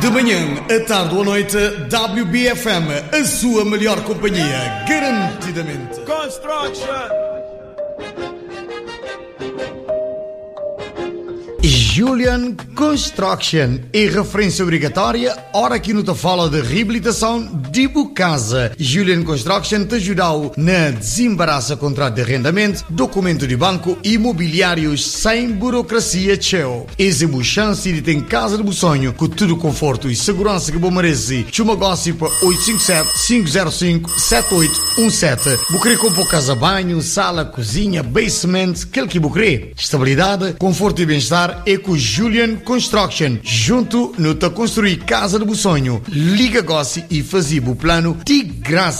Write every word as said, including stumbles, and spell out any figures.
De manhã, à tarde ou à noite, W B F M, a sua melhor companhia, garantidamente. Construction. Julian Construction é referência obrigatória, ora que não te fala de reabilitação de casa. Julian Construction te ajudou na desembaraça contrato de arrendamento, documento de banco e imobiliários sem burocracia tchau. Essa é a chance de ter casa do sonho com todo o conforto e segurança que você merece. Chama Gossip oito cinco sete, cinco zero cinco, sete oito um sete. Você quer comprar casa banho, sala, cozinha, basement, aquilo que você quer. Estabilidade, conforto e bem-estar é com Julian Construction. Junto no te construir casa do sonho. Liga Gossi e fazia o plano de graça.